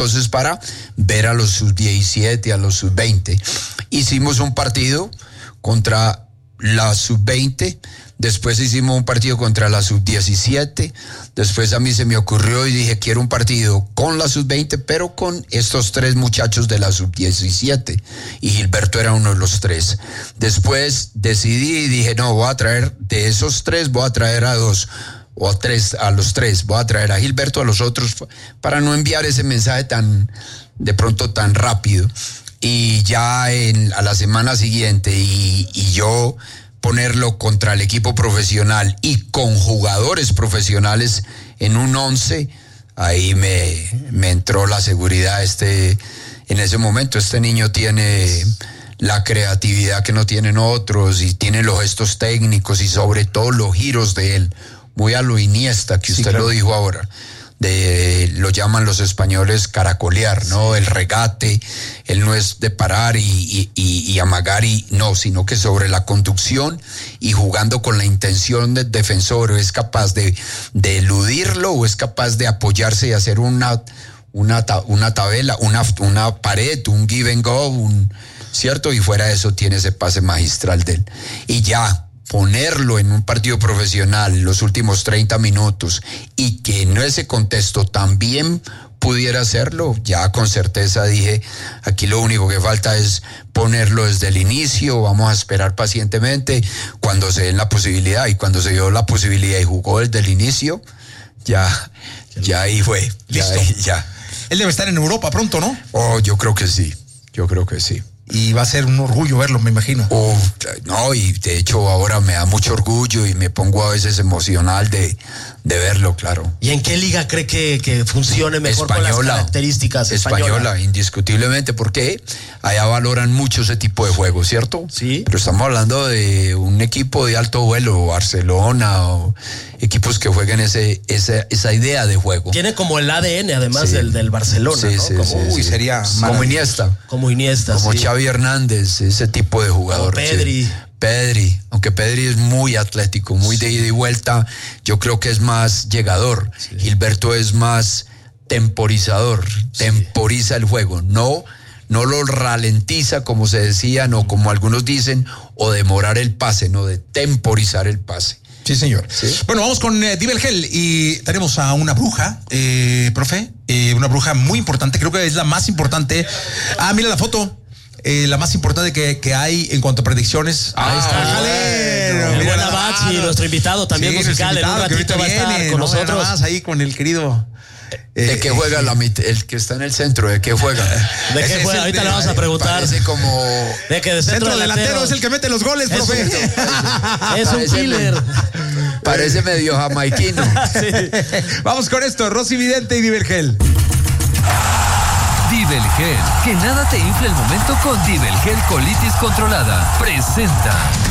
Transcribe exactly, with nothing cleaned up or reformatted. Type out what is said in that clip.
entonces para ver a los sub diecisiete, a los sub veinte. Hicimos un partido contra la sub veinte, después hicimos un partido contra la sub diecisiete, después a mí se me ocurrió y dije, quiero un partido con la sub veinte, pero con estos tres muchachos de la sub diecisiete, y Gilberto era uno de los tres. Después decidí y dije, no, voy a traer, de esos tres, voy a traer a dos, o a tres, a los tres, voy a traer a Gilberto, a los otros, para no enviar ese mensaje tan, de pronto tan rápido. Y ya en, a la semana siguiente, y, y yo ponerlo contra el equipo profesional y con jugadores profesionales en un once, ahí me, me entró la seguridad. Este, en ese momento este niño tiene la creatividad que no tienen otros, y tiene los gestos técnicos y sobre todo los giros de él, muy a lo Iniesta, que usted sí, claro. lo dijo ahora. De, lo llaman los españoles caracolear, ¿no? El regate, él no es de parar y, y, y, y amagar, y no, sino que sobre la conducción y jugando con la intención del defensor, es capaz de, de eludirlo o es capaz de apoyarse y hacer una, una, una tabela, una, una pared, un give and go, un, ¿cierto? Y fuera de eso tiene ese pase magistral de él. Y ya, ponerlo en un partido profesional los últimos treinta minutos y que en ese contexto también pudiera hacerlo, ya con certeza dije, aquí lo único que falta es ponerlo desde el inicio, vamos a esperar pacientemente cuando se den la posibilidad, y cuando se dio la posibilidad y jugó desde el inicio, ya, ya ahí fue. Listo. Ya, ya. Él debe estar en Europa pronto, ¿no? Oh, yo creo que sí, yo creo que sí. Y va a ser un orgullo verlo, me imagino. Oh, no, y de hecho ahora me da mucho orgullo y me pongo a veces emocional de, de verlo, claro. ¿Y en qué liga cree que, que funcione mejor española, con las características? Española, española, indiscutiblemente, porque allá valoran mucho ese tipo de juego, ¿cierto? Sí. Pero estamos hablando de un equipo de alto vuelo, Barcelona, o equipos que jueguen ese, esa, esa idea de juego. Tiene como el A D N, además, sí. del, del Barcelona, sí, ¿no? Sí, como, sí, uy, sí. sería como Iniesta. Como Iniesta, Como sí. Xavi Hernández, ese tipo de jugador. Como Pedri. Sí. Pedri, aunque Pedri es muy atlético, muy sí. de ida y vuelta, yo creo que es más llegador. Sí. Gilberto es más temporizador, sí. temporiza el juego, no, no lo ralentiza como se decía, no como algunos dicen, o demorar el pase, no, de temporizar el pase. Sí, señor. ¿Sí? Bueno, vamos con eh, Dibelgel, y tenemos a una bruja, eh, profe, eh, una bruja muy importante, creo que es la más importante. Ah, mira la foto. Eh, la más importante que, que hay en cuanto a predicciones. Ahí está. Bueno, el buen Abachi, nuestro invitado también sí, musical. Invitado, en un ratito va a estar viene, con no, nosotros. Más ahí con el querido. ¿De eh, qué juega eh, la mit- el que está en el centro? ¿De qué juega? ¿De qué juega? Ahorita le vamos a preguntar. Parece como... De que de centro, centro delantero, delantero es el que mete los goles, es profe. Un, es un killer. Me, parece medio jamaiquino. Sí. Vamos con esto, Rosy Vidente y Dibelgel. Dibelgel, que nada te infle el momento con Dibelgel Colitis Controlada. Presenta.